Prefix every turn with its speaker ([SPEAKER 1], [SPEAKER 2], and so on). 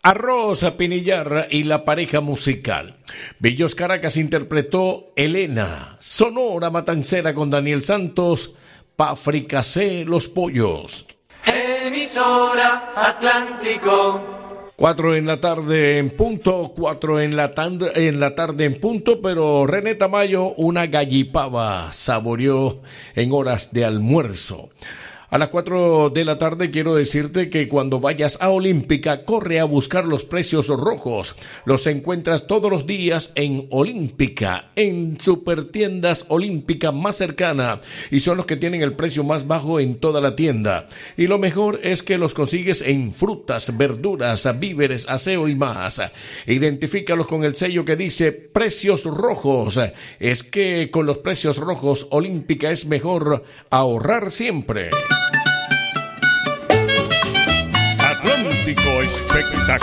[SPEAKER 1] Arroz, Pinillar y la pareja musical. Villos Caracas interpretó Elena. Sonora Matancera con Daniel Santos, Pa' fricasé los pollos.
[SPEAKER 2] Emisora Atlántico.
[SPEAKER 1] 4 en la tarde en punto, 4 en la tarde en punto, pero René Tamayo una gallipava saboreó en horas de almuerzo. A las 4 de la tarde quiero decirte que cuando vayas a Olímpica, corre a buscar los precios rojos. Los encuentras todos los días en Olímpica, en Supertiendas Olímpica más cercana, y son los que tienen el precio más bajo en toda la tienda. Y lo mejor es que los consigues en frutas, verduras, víveres, aseo y más. Identifícalos con el sello que dice precios rojos. Es que con los precios rojos, Olímpica es mejor ahorrar siempre.
[SPEAKER 3] Atlántico Espectacular.